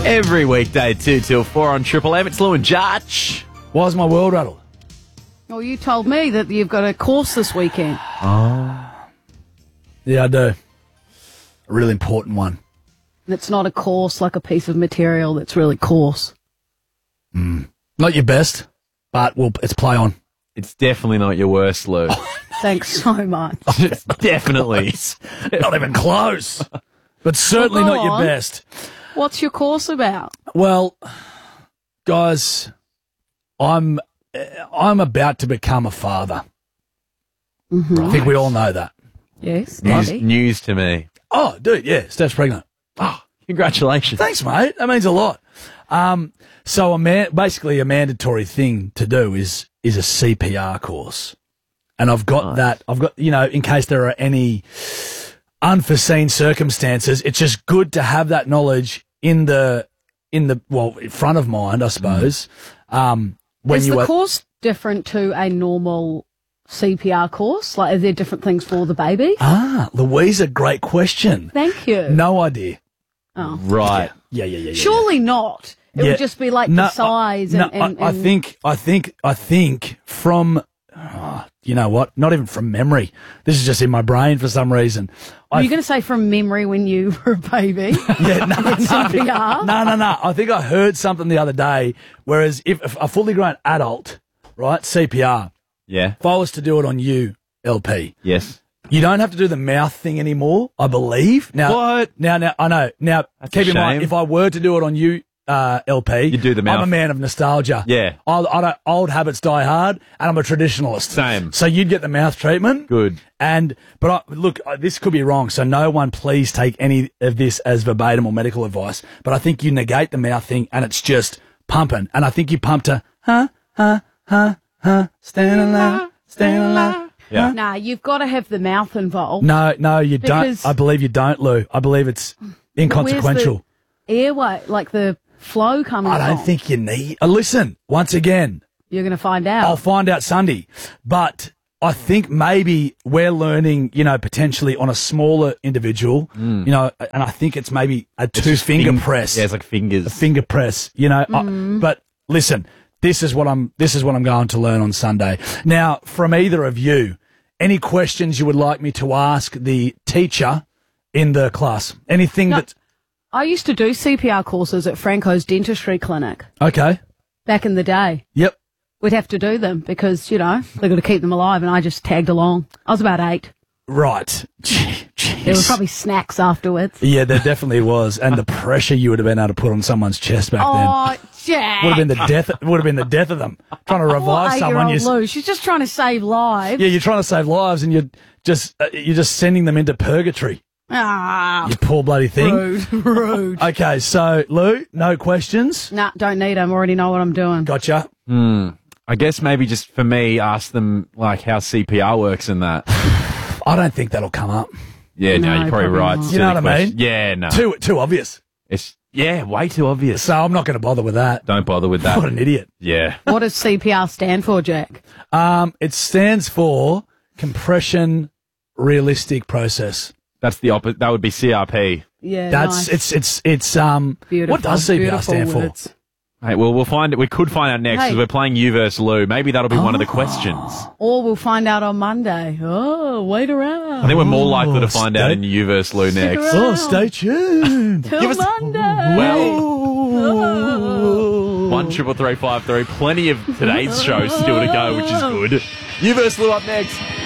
Every weekday, 2 till 4 on Triple M. It's Lou and Judge. Why's my world rattled? Well, you told me that you've got a course this weekend. Yeah, I do. A really important one. And it's not a course like a piece of material that's really coarse. Not your best, but it's play on. It's definitely not your worst, Lou. Thanks so much. It's definitely. Not even close. But certainly Well, go not your on. best. What's your course about? Well, guys, I'm about to become a father. I think we all know that. Yes, News, Bobby. news to me. Oh, dude, yeah, Steph's pregnant. Oh, congratulations. Thanks, mate. That means a lot. So basically a mandatory thing to do is a CPR course. And I've got that. I've got, in case there are any unforeseen circumstances, it's just good to have that knowledge in front of mind, I suppose. Is the course different to a normal CPR course? Like, are there different things for the baby? Louisa, great question. Thank you. No idea. Oh. Right. Yeah. Surely not. It would just be like the size and I think from, you know what? Not even from memory. This is just in my brain for some reason. Were you going to say from memory when you were a baby? Yeah, no. CPR? No. I think I heard something the other day, whereas if a fully grown adult, right, CPR, Yeah. if I was to do it on you, LP, Yes. you don't have to do the mouth thing anymore, I believe. Now, What? Now, I know. Now, That's keep a in mind, shame. if I were to do it on you, LP, You do the mouth. I'm a man of nostalgia. Yeah. Old habits die hard, and I'm a traditionalist. Same. So you'd get the mouth treatment. Good. But this could be wrong, so no one please take any of this as verbatim or medical advice. But I think you negate the mouth thing, and it's just pumping. And I think you pump to stand alive. Yeah. Nah, you've got to have the mouth involved. No, you Because- don't. I believe you don't, Lou. I believe it's inconsequential. Airway, like the flow coming I don't from. think you need. Listen, once again, You're going to find out. I'll find out Sunday. But I think maybe we're learning, potentially on a smaller individual, and I think it's maybe a two-finger press. Yeah, it's like fingers. A finger press, but listen, this is what I'm going to learn on Sunday. Now, from either of you, any questions you would like me to ask the teacher in the class? Anything that... I used to do CPR courses at Franco's Dentistry Clinic Okay. back in the day. Yep. We'd have to do them because, they've got to keep them alive, and I just tagged along. I was about 8. Right. Jeez. There were probably snacks afterwards. Yeah, there definitely was. And the pressure you would have been able to put on someone's chest back then. Oh, Jack. Would have been the death of them. Trying to revive Poor someone. 8-year-old Lou. She's just trying to save lives. You're trying to save lives, and you're just sending them into purgatory. Ah, You poor bloody thing. rude. Okay, so Lou, no questions. Nah, don't need them. Already know what I'm doing. Gotcha. I guess maybe just for me, ask them like how CPR works and that. I don't think that'll come up. Yeah, no, No, you're probably probably right. not. Silly You know what I question. mean? Yeah, no. Too obvious. It's way too obvious. So I'm not going to bother with that. Don't bother with What that. an idiot. Yeah. What does CPR stand for, Jack? It stands for compression realistic process. That's the opposite. That would be CRP. Yeah, That's nice. it's Beautiful. what does CPR Beautiful stand for? words. Hey, well, we'll find it. We could find out next because Hey. we're playing you versus Lou. Maybe that'll be one of the questions. Or we'll find out on Monday. Oh, wait around. I think we're more likely to find out stay- in you versus Lou next. around. Oh, stay tuned. Till Give us- Monday. Well, 1-333-533. Plenty of today's show still to go, which is good. You versus Lou up next.